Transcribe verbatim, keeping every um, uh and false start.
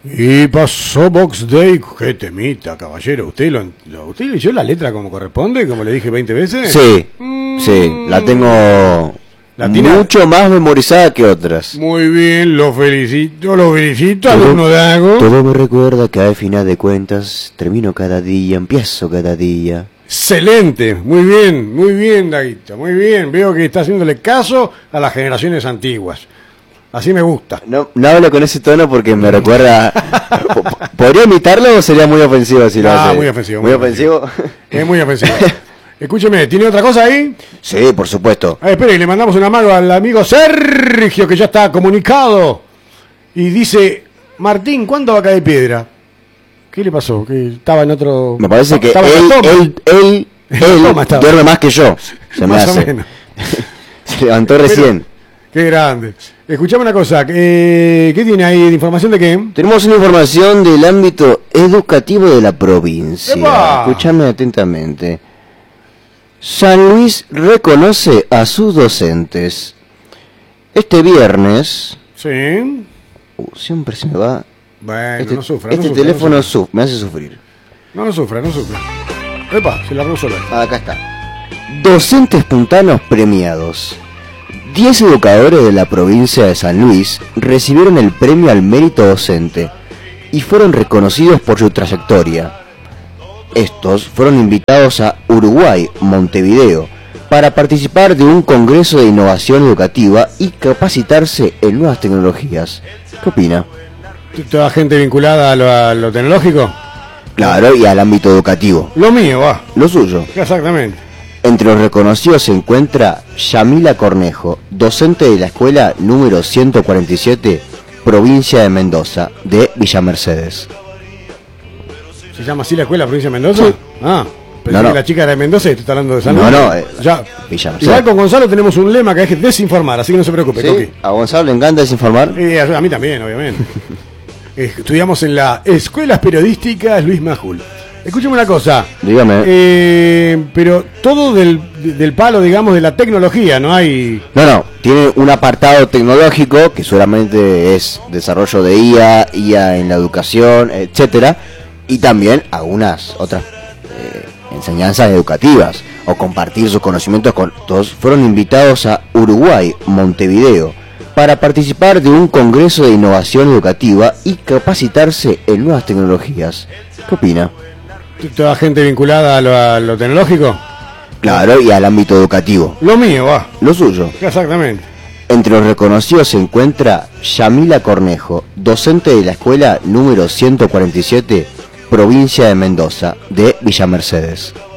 Y pasó Box Day, qué temita, caballero. ¿Usted lo, lo- usted leyó la letra como corresponde, como le dije veinte veces? Sí, Mm. sí, la tengo ¿La tiene? mucho más memorizada que otras. Muy bien, lo felicito, lo felicito, Todo- alumno Dago. Todo me recuerda que al final de cuentas termino cada día, empiezo cada día. Excelente, muy bien, muy bien, Daguito, muy bien. Veo que está haciéndole caso a las generaciones antiguas. Así me gusta. No, no hablo con ese tono porque me recuerda... Po- po- ¿Podría imitarlo o sería muy ofensivo si lo Ah, hace? muy ofensivo, Muy muy ofensivo. Es muy ofensivo. Escúcheme, ¿tiene otra cosa ahí? Sí, por supuesto. Ah, espere, le mandamos una mano al amigo Sergio, que ya está comunicado. Y dice, Martín, ¿cuándo va a caer piedra? ¿Qué le pasó? Que estaba en otro... Me parece que estaba en él, la toma. él, él, En la él toma estaba. duerme más que yo. Se me Más o hace. menos. Se levantó recién. Qué grande. Escuchame una cosa, eh, ¿qué tiene ahí de información de qué? Tenemos una información del ámbito educativo de la provincia. ¡Epa! Escúchame atentamente. San Luis reconoce a sus docentes. Este viernes... Sí. Uh, siempre se me va... Bueno, este no sufra, este no sufra, teléfono no sufra. su- me hace sufrir. No, no sufra, no sufra. Epa, se la resolvió. Ah, acá está. Docentes puntanos premiados. Diez educadores de la provincia de San Luis recibieron el premio al mérito docente y fueron reconocidos por su trayectoria. Estos fueron invitados a Uruguay, Montevideo, para participar de un congreso de innovación educativa y capacitarse en nuevas tecnologías. ¿Qué opina? ¿Toda gente vinculada a lo, a lo tecnológico? Claro, y al ámbito educativo. Lo mío, va. Lo suyo. Exactamente. Entre los reconocidos se encuentra Yamila Cornejo, docente de la escuela número ciento cuarenta y siete, provincia de Mendoza, de Villa Mercedes. ¿Se llama así la escuela, provincia de Mendoza? Sí. Ah, pensé No, no. que la chica era de Mendoza y te está hablando de San No, Luis. no, eh, ya. Villa Mercedes. Igual con Gonzalo tenemos un lema que es desinformar, así que no se preocupe, ¿Sí? Coqui. ¿A Gonzalo le encanta desinformar? Eh, a a mí también, obviamente. Eh, Estudiamos en la Escuelas Periodísticas Luis Majul. Escúcheme una cosa. Dígame. Eh, pero todo del, del palo, digamos, de la tecnología, ¿no hay...? No, no, tiene un apartado tecnológico que seguramente es desarrollo de I A, I A en la educación, etcétera, y también algunas otras eh, enseñanzas educativas o compartir sus conocimientos con todos. Fueron invitados a Uruguay, Montevideo, para participar de un congreso de innovación educativa y capacitarse en nuevas tecnologías. ¿Qué opina? ¿Toda gente vinculada a lo, a lo tecnológico? Claro, y al ámbito educativo. Lo mío, va. Lo suyo. Exactamente. Entre los reconocidos se encuentra Yamila Cornejo, docente de la escuela número ciento cuarenta y siete, provincia de Mendoza, de Villa Mercedes.